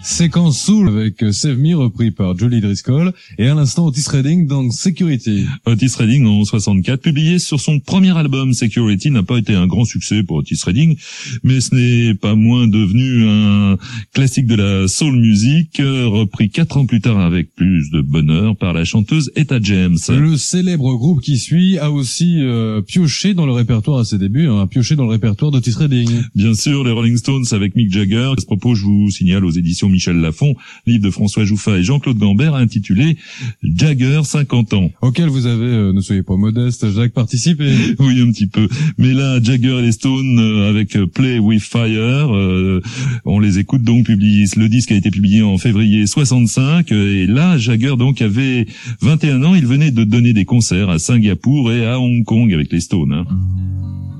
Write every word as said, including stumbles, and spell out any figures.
Séquence soul avec Save Me repris par Julie Driscoll et à l'instant Otis Redding dans Security. Otis Redding en soixante-quatre, publié sur son premier album Security, n'a pas été un grand succès pour Otis Redding, mais ce n'est pas moins devenu un classique de la soul music, repris quatre ans plus tard avec plus de bonheur par la chanteuse Etta James. Le célèbre groupe qui suit a aussi euh, pioché dans le répertoire à ses débuts, hein, a pioché dans le répertoire d'Otis Redding. Bien sûr, les Rolling Stones avec Mick Jagger. À ce propos, je vous signale aux éditions Michel Lafon, livre de François Jouffat et Jean-Claude Gambert intitulé Jagger cinquante ans. Auquel vous avez, euh, ne soyez pas modeste, Jacques, participé. Oui, un petit peu. Mais là, Jagger et les Stones euh, avec Play With Fire, euh, on les écoute donc publier. Le disque a été publié en février soixante-cinq et là, Jagger donc avait vingt et un ans. Il venait de donner des concerts à Singapour et à Hong Kong avec les Stones. Hein.